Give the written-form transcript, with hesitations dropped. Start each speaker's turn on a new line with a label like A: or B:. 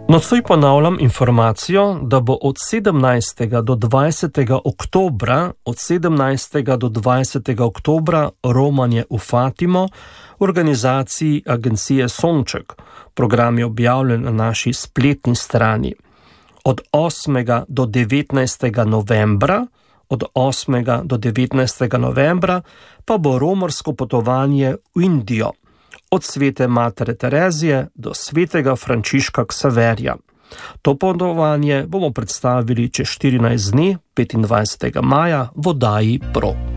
A: Nocoj ponavljam informacijo, da bo od 17. do 20. oktobra, romanje v Fatimo v organizaciji Agencije Sonček. Program je objavljen na naši spletni strani. Od 8. do 19. novembra pa bo romarsko potovanje v Indijo. Od svete Matere Terezije do svetega Frančiška Ksaverja. To potovanje bomo predstavili čez 14 dni, 25. maja, v oddaji Pro.